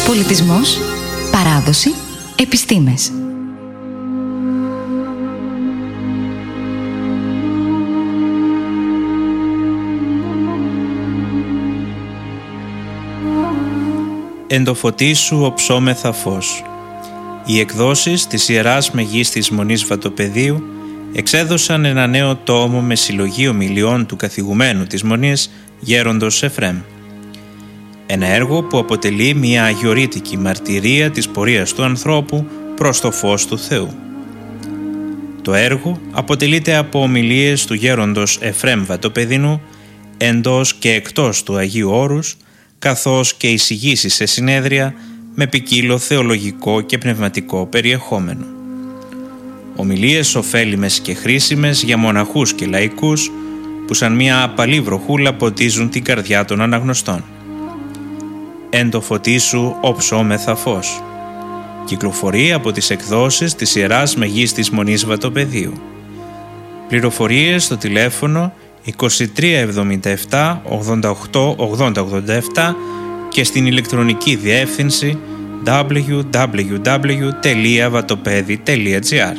Πολιτισμός, παράδοση, επιστήμες. Εν το φωτί σου οψόμεθα φως. Οι εκδόσεις της Ιεράς Μεγίστης Μονής Βατοπεδίου εξέδωσαν ένα νέο τόμο με συλλογή ομιλιών του καθηγουμένου της Μονής Γέροντος Εφρέμ. Ένα έργο που αποτελεί μια αγιορείτικη μαρτυρία της πορείας του ανθρώπου προς το φως του Θεού. Το έργο αποτελείται από ομιλίες του Γέροντος Εφρέμ Βατοπεδινού εντός και εκτός του Αγίου Όρους, καθώς και εισηγήσεις σε συνέδρια με ποικίλο θεολογικό και πνευματικό περιεχόμενο. Ομιλίες ωφέλιμες και χρήσιμες για μοναχούς και λαϊκούς που σαν μια απαλή βροχούλα ποτίζουν την καρδιά των αναγνωστών. Εν το φωτί σου οψόμεθα φως. Κυκλοφορεί από τις εκδόσεις της Ιεράς Μεγίστης Μονής Βατοπεδίου. Πληροφορίες στο τηλέφωνο 2377 88 8087 και στην ηλεκτρονική διεύθυνση www.vatopedi.gr.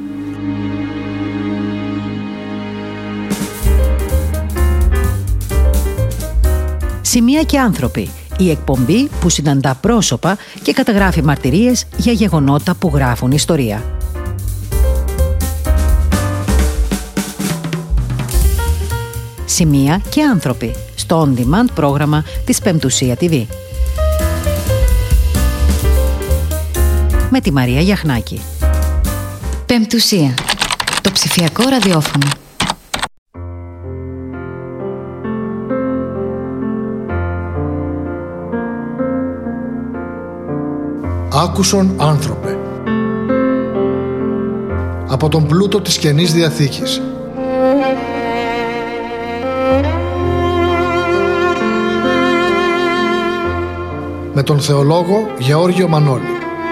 Σημεία και άνθρωποι. Η εκπομπή που συναντά πρόσωπα και καταγράφει μαρτυρίες για γεγονότα που γράφουν ιστορία. Σημεία και άνθρωποι στο on-demand πρόγραμμα της Πεμπτουσία TV. Με τη Μαρία Γιαχνάκη. Πεμπτουσία. Το ψηφιακό ραδιόφωνο. Άκουσον άνθρωπε. Από τον πλούτο της Καινής Διαθήκης. Με τον θεολόγο Γεώργιο Μανώλη.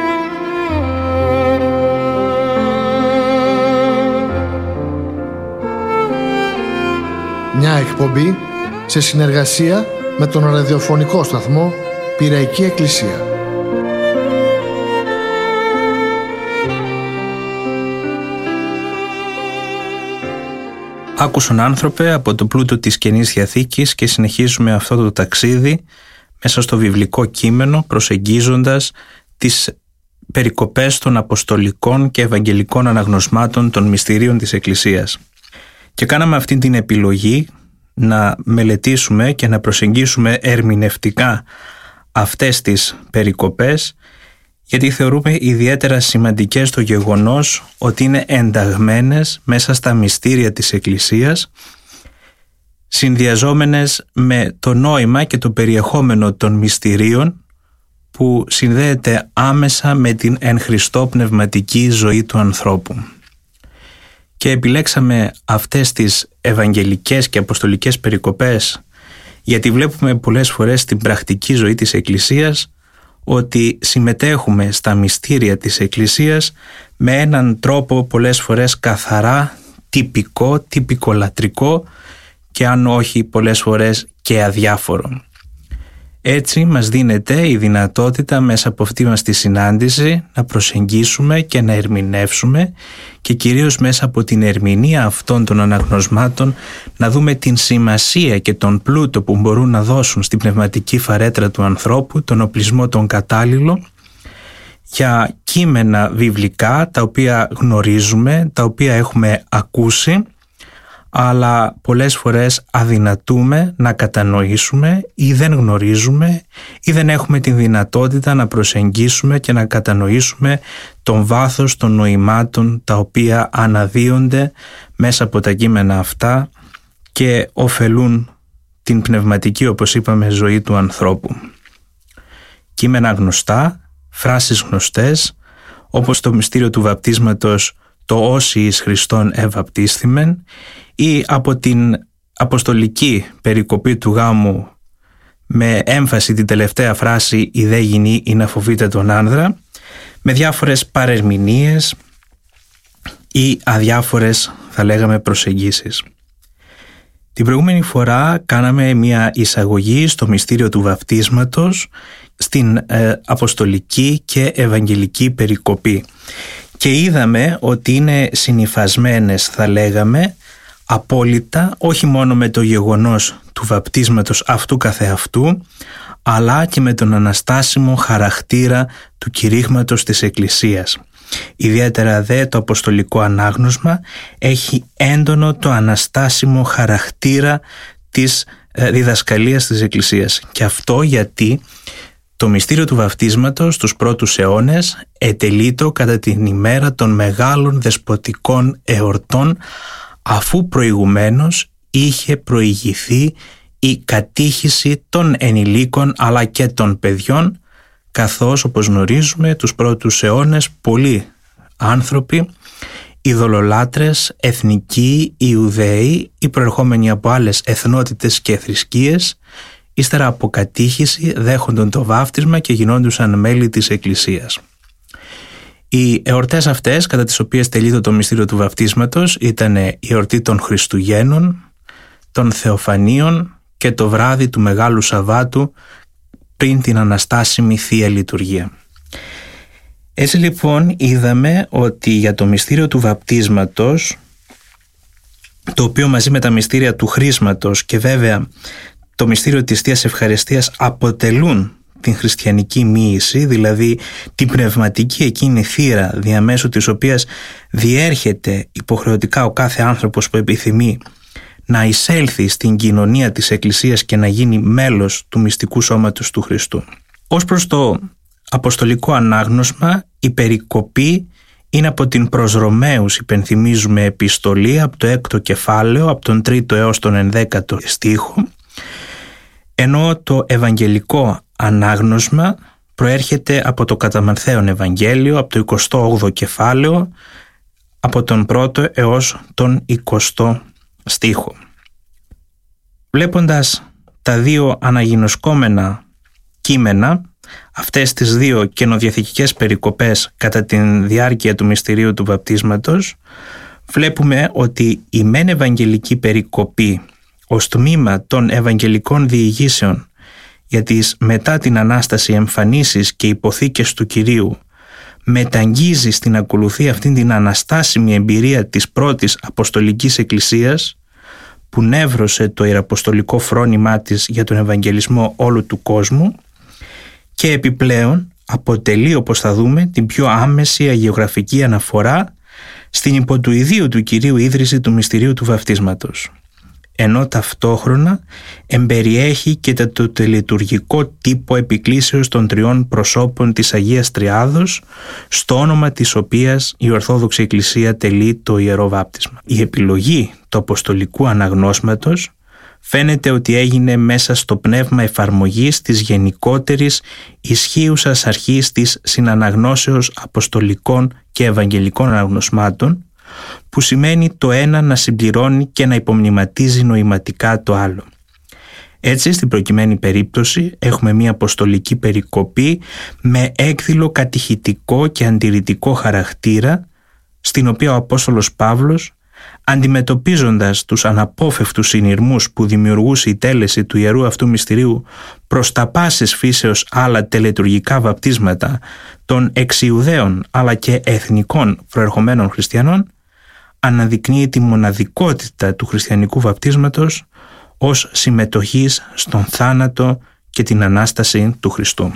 Μια εκπομπή σε συνεργασία με τον ραδιοφωνικό σταθμό Πειραϊκή Εκκλησία. Άκουσον άνθρωπε από το πλούτο της Καινής Διαθήκης και συνεχίζουμε αυτό το ταξίδι μέσα στο βιβλικό κείμενο προσεγγίζοντας τις περικοπές των αποστολικών και ευαγγελικών αναγνωσμάτων των μυστηρίων της Εκκλησίας. Και κάναμε αυτή την επιλογή να μελετήσουμε και να προσεγγίσουμε ερμηνευτικά αυτές τις περικοπές, γιατί θεωρούμε ιδιαίτερα σημαντικές το γεγονός ότι είναι ενταγμένες μέσα στα μυστήρια της Εκκλησίας, συνδυαζόμενες με το νόημα και το περιεχόμενο των μυστηρίων που συνδέεται άμεσα με την εν Χριστώ πνευματική ζωή του ανθρώπου. Και επιλέξαμε αυτές τις ευαγγελικές και αποστολικές περικοπές γιατί βλέπουμε πολλές φορές στην πρακτική ζωή της Εκκλησίας ότι συμμετέχουμε στα μυστήρια της Εκκλησίας με έναν τρόπο πολλές φορές καθαρά τυπικό, τυπικολατρικό και αν όχι πολλές φορές και αδιάφορο. Έτσι μας δίνεται η δυνατότητα μέσα από αυτή μας τη συνάντηση να προσεγγίσουμε και να ερμηνεύσουμε και κυρίως μέσα από την ερμηνεία αυτών των αναγνωσμάτων να δούμε την σημασία και τον πλούτο που μπορούν να δώσουν στην πνευματική φαρέτρα του ανθρώπου, τον οπλισμό τον κατάλληλο για κείμενα βιβλικά τα οποία γνωρίζουμε, τα οποία έχουμε ακούσει, αλλά πολλές φορές αδυνατούμε να κατανοήσουμε ή δεν γνωρίζουμε ή δεν έχουμε την δυνατότητα να προσεγγίσουμε και να κατανοήσουμε τον βάθος των νοημάτων τα οποία αναδύονται μέσα από τα κείμενα αυτά και ωφελούν την πνευματική, όπως είπαμε, ζωή του ανθρώπου. Κείμενα γνωστά, φράσεις γνωστές, όπως το μυστήριο του βαπτίσματος, το «Όσοι εις Χριστόν ευαπτίσθημεν», ή από την αποστολική περικοπή του γάμου με έμφαση την τελευταία φράση «η δε γυνή ή να φοβείται τον άνδρα», με διάφορες παρερμηνίες ή αδιάφορες, θα λέγαμε, προσεγγίσεις. Την προηγούμενη φορά κάναμε μια εισαγωγή στο μυστήριο του βαπτίσματος στην αποστολική και ευαγγελική περικοπή και είδαμε ότι είναι συνυφασμένες, θα λέγαμε, απόλυτα, όχι μόνο με το γεγονός του βαπτίσματος αυτού καθεαυτού, αλλά και με τον αναστάσιμο χαρακτήρα του κηρύγματος της Εκκλησίας. Ιδιαίτερα δε το αποστολικό ανάγνωσμα έχει έντονο το αναστάσιμο χαρακτήρα της διδασκαλίας της Εκκλησίας. Και αυτό γιατί το μυστήριο του βαπτίσματος στους πρώτους αιώνες ετελείτο κατά την ημέρα των μεγάλων δεσποτικών εορτών, αφού προηγουμένως είχε προηγηθεί η κατήχηση των ενηλίκων αλλά και των παιδιών, καθώς όπως γνωρίζουμε τους πρώτους αιώνες πολλοί άνθρωποι, ειδωλολάτρες, εθνικοί, Ιουδαίοι ή προερχόμενοι από άλλες εθνότητες και θρησκείες, ύστερα από κατήχηση δέχονταν το βάφτισμα και γινόντουσαν μέλη της Εκκλησίας. Οι εορτές αυτές κατά τις οποίες τελείτο το μυστήριο του βαπτίσματος ήταν η εορτή των Χριστουγέννων, των Θεοφανίων και το βράδυ του Μεγάλου Σαββάτου πριν την Αναστάσιμη Θεία Λειτουργία. Έτσι λοιπόν είδαμε ότι για το μυστήριο του βαπτίσματος, το οποίο μαζί με τα μυστήρια του χρίσματος και βέβαια το μυστήριο της Θείας Ευχαριστίας αποτελούν την χριστιανική μοίηση, δηλαδή την πνευματική εκείνη θύρα διαμέσου της οποίας διέρχεται υποχρεωτικά ο κάθε άνθρωπος που επιθυμεί να εισέλθει στην κοινωνία της Εκκλησίας και να γίνει μέλος του μυστικού σώματος του Χριστού. Ως προς το αποστολικό ανάγνωσμα, η περικοπή είναι από την προς Ρωμαίους, υπενθυμίζουμε, επιστολή, από το 6ο κεφάλαιο, από τον 3ο έως τον 11ο στίχο, ενώ το ευαγγελικό ανάγνωσμα προέρχεται από το κατά Ματθαίον Ευαγγέλιο, από το 28ο κεφάλαιο, από τον 1ο έως τον 20ο στίχο. Βλέποντας τα δύο αναγινωσκόμενα κείμενα, αυτές τις δύο καινοδιαθηκικές περικοπές κατά τη διάρκεια του μυστηρίου του βαπτίσματος, βλέπουμε ότι η μεν ευαγγελική περικοπή ως τμήμα των ευαγγελικών διηγήσεων για τις μετά την Ανάσταση εμφανίσεις και υποθήκες του Κυρίου μεταγγίζει στην ακολουθία αυτήν την αναστάσιμη εμπειρία της πρώτης Αποστολικής Εκκλησίας που νεύρωσε το ιεραποστολικό φρόνημά της για τον Ευαγγελισμό όλου του κόσμου και επιπλέον αποτελεί, όπως θα δούμε, την πιο άμεση αγιογραφική αναφορά στην υπό του ιδίου του Κυρίου ίδρυση του μυστηρίου του βαπτίσματος, ενώ ταυτόχρονα εμπεριέχει και το τελετουργικό τύπο επικλήσεως των τριών προσώπων της Αγίας Τριάδος, στο όνομα της οποίας η Ορθόδοξη Εκκλησία τελεί το Ιερό Βάπτισμα. Η επιλογή του αποστολικού αναγνώσματος φαίνεται ότι έγινε μέσα στο πνεύμα εφαρμογής της γενικότερης ισχύουσας αρχής της συναναγνώσεως αποστολικών και ευαγγελικών αναγνωσμάτων, που σημαίνει το ένα να συμπληρώνει και να υπομνηματίζει νοηματικά το άλλο. Έτσι, στην προκειμένη περίπτωση έχουμε μια αποστολική περικοπή με έκδηλο κατηχητικό και αντιρρητικό χαρακτήρα, στην οποία ο Απόστολος Παύλος, αντιμετωπίζοντας τους αναπόφευκτους συνειρμούς που δημιουργούσε η τέλεση του ιερού αυτού μυστηρίου προς τα πάσης φύσεως άλλα τελετουργικά βαπτίσματα των εξιουδαίων αλλά και εθνικών προερχομένων χριστιανών, αναδεικνύει τη μοναδικότητα του χριστιανικού βαπτίσματος ως συμμετοχής στον θάνατο και την Ανάσταση του Χριστού.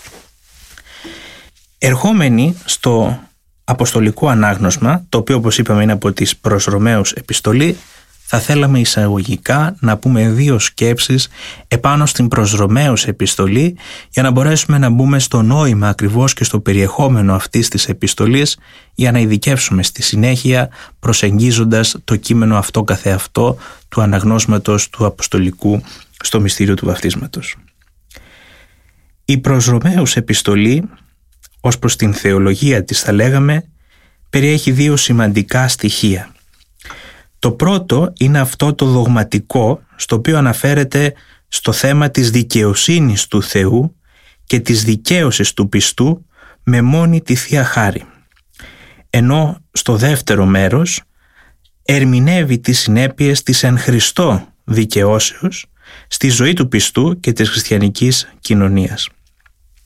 Ερχόμενοι στο αποστολικό ανάγνωσμα, το οποίο όπως είπαμε είναι από τις προς Ρωμαίους επιστολή, θα θέλαμε εισαγωγικά να πούμε δύο σκέψεις επάνω στην προς Ρωμαίους επιστολή για να μπορέσουμε να μπούμε στο νόημα ακριβώς και στο περιεχόμενο αυτής της επιστολής για να ειδικεύσουμε στη συνέχεια προσεγγίζοντας το κείμενο αυτό καθεαυτό του αναγνώσματος του αποστολικού στο μυστήριο του βαπτίσματος. Η προς Ρωμαίους επιστολή, ως προς την θεολογία της θα λέγαμε, περιέχει δύο σημαντικά στοιχεία. Το πρώτο είναι αυτό το δογματικό, στο οποίο αναφέρεται στο θέμα της δικαιοσύνης του Θεού και της δικαίωσης του πιστού με μόνη τη Θεία Χάρη. Ενώ στο δεύτερο μέρος ερμηνεύει τις συνέπειες της εν Χριστώ δικαιώσεως στη ζωή του πιστού και της χριστιανικής κοινωνίας.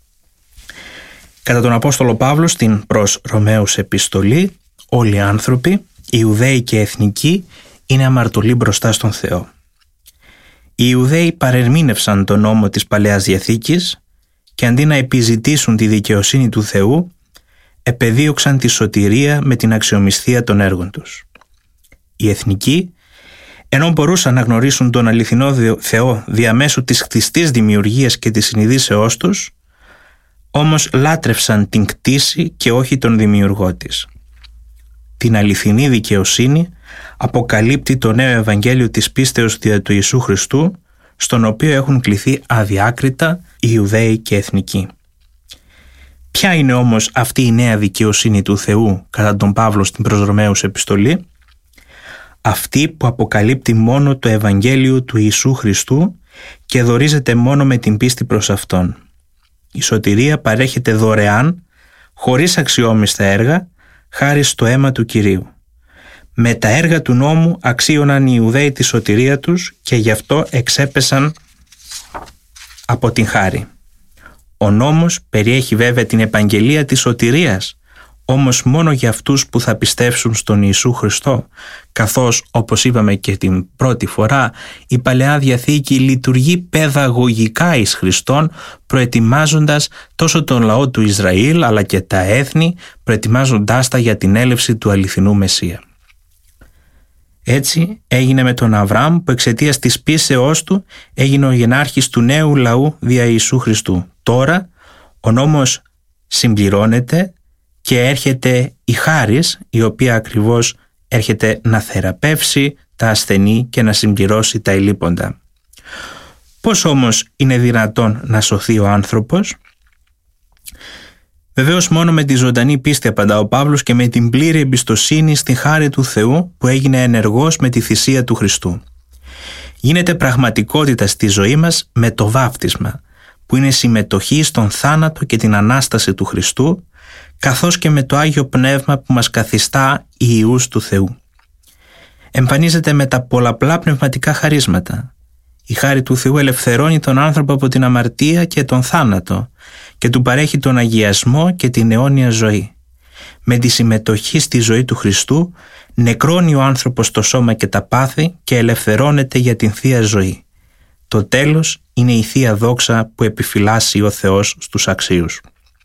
Κατά τον Απόστολο Παύλο στην προς Ρωμαίους επιστολή, όλοι οι άνθρωποι, Ιουδαίοι και εθνικοί, είναι αμαρτωλοί μπροστά στον Θεό. Οι Ιουδαίοι παρερμήνευσαν τον νόμο της Παλαιάς Διαθήκης και αντί να επιζητήσουν τη δικαιοσύνη του Θεού, επεδίωξαν τη σωτηρία με την αξιομισθία των έργων τους. Οι εθνικοί, ενώ μπορούσαν να γνωρίσουν τον αληθινό Θεό διαμέσου της κτιστής δημιουργίας και της συνειδήσεώς τους, όμως λάτρευσαν την κτήση και όχι τον δημιουργό της. Την αληθινή δικαιοσύνη αποκαλύπτει το νέο Ευαγγέλιο της πίστεως δια του Ιησού Χριστού, στον οποίο έχουν κληθεί αδιάκριτα οι Ιουδαίοι και εθνικοί. Ποια είναι όμως αυτή η νέα δικαιοσύνη του Θεού κατά τον Παύλο στην προς Ρωμαίους επιστολή? Αυτή που αποκαλύπτει μόνο το Ευαγγέλιο του Ιησού Χριστού και δωρίζεται μόνο με την πίστη προς Αυτόν. Η σωτηρία παρέχεται δωρεάν, χωρίς αξιόμιστα έργα, χάρη στο αίμα του Κυρίου. Με τα έργα του νόμου αξίωναν οι Ιουδαίοι τη σωτηρία τους και γι' αυτό εξέπεσαν από την χάρη. Ο νόμος περιέχει βέβαια την επαγγελία της σωτηρίας, όμως μόνο για αυτούς που θα πιστεύσουν στον Ιησού Χριστό, καθώς, όπως είπαμε και την πρώτη φορά, η Παλαιά Διαθήκη λειτουργεί παιδαγωγικά εις Χριστόν, προετοιμάζοντας τόσο τον λαό του Ισραήλ αλλά και τα έθνη, προετοιμάζοντάς τα για την έλευση του αληθινού Μεσσία. Έτσι έγινε με τον Αβραάμ, που εξαιτίας της πίστεώς του έγινε ο γενάρχης του νέου λαού δια Ιησού Χριστού. Τώρα ο νόμος συμπληρώνεται και έρχεται η χάρις, η οποία ακριβώς έρχεται να θεραπεύσει τα ασθενή και να συμπληρώσει τα ελλείποντα. Πώς όμως είναι δυνατόν να σωθεί ο άνθρωπος? Βεβαίως μόνο με τη ζωντανή πίστη, απαντά ο Παύλος, και με την πλήρη εμπιστοσύνη στη χάρη του Θεού που έγινε ενεργός με τη θυσία του Χριστού. Γίνεται πραγματικότητα στη ζωή μας με το βάπτισμα, που είναι συμμετοχή στον θάνατο και την Ανάσταση του Χριστού, καθώς και με το Άγιο Πνεύμα που μας καθιστά ιούς του Θεού. Εμφανίζεται με τα πολλαπλά πνευματικά χαρίσματα. Η χάρη του Θεού ελευθερώνει τον άνθρωπο από την αμαρτία και τον θάνατο και του παρέχει τον αγιασμό και την αιώνια ζωή. Με τη συμμετοχή στη ζωή του Χριστού νεκρώνει ο άνθρωπος το σώμα και τα πάθη και ελευθερώνεται για την Θεία Ζωή. Το τέλος είναι η Θεία Δόξα που επιφυλάσσει ο Θεός στους αξίους.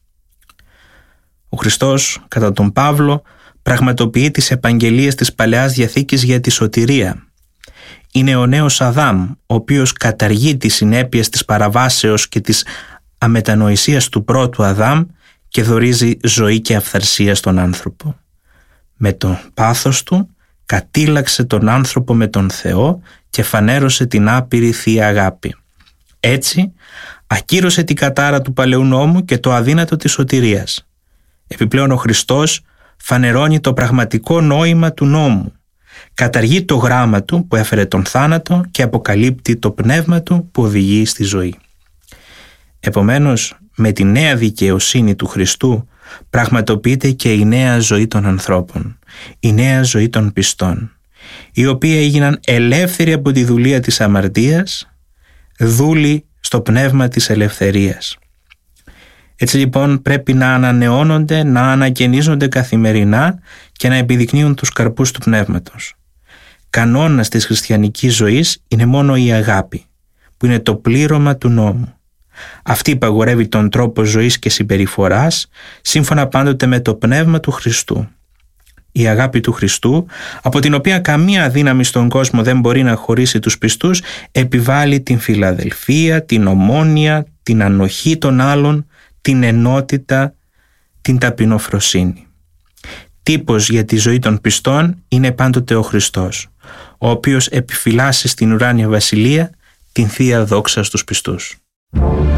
Ο Χριστός, κατά τον Παύλο, πραγματοποιεί τις επαγγελίες της Παλαιάς Διαθήκης για τη σωτηρία. Είναι ο νέος Αδάμ, ο οποίος καταργεί τις συνέπειες της παραβάσεως και της αμετανοησίας του πρώτου Αδάμ και δωρίζει ζωή και αυθαρσία στον άνθρωπο. Με το πάθος του κατήλαξε τον άνθρωπο με τον Θεό και φανέρωσε την άπειρη Θεία Αγάπη. Έτσι ακύρωσε την κατάρα του παλαιού νόμου και το αδύνατο της σωτηρίας. Επιπλέον ο Χριστός φανερώνει το πραγματικό νόημα του νόμου. Καταργεί το γράμμα του που έφερε τον θάνατο και αποκαλύπτει το πνεύμα του που οδηγεί στη ζωή. Επομένως, με τη νέα δικαιοσύνη του Χριστού πραγματοποιείται και η νέα ζωή των ανθρώπων, η νέα ζωή των πιστών, οι οποίοι έγιναν ελεύθεροι από τη δουλεία της αμαρτίας, δούλοι στο πνεύμα της ελευθερίας. Έτσι λοιπόν πρέπει να ανανεώνονται, να ανακαινίζονται καθημερινά και να επιδεικνύουν τους καρπούς του πνεύματος. Κανόνας της χριστιανικής ζωής είναι μόνο η αγάπη, που είναι το πλήρωμα του νόμου. Αυτή υπαγορεύει τον τρόπο ζωής και συμπεριφοράς, σύμφωνα πάντοτε με το πνεύμα του Χριστού. Η αγάπη του Χριστού, από την οποία καμία δύναμη στον κόσμο δεν μπορεί να χωρίσει τους πιστούς, επιβάλλει την φιλαδελφία, την ομόνοια, την ανοχή των άλλων, την ενότητα, την ταπεινοφροσύνη. Τύπος για τη ζωή των πιστών είναι πάντοτε ο Χριστός, ο οποίος επιφυλάσσει στην ουράνια βασιλεία την Θεία Δόξα στους πιστούς.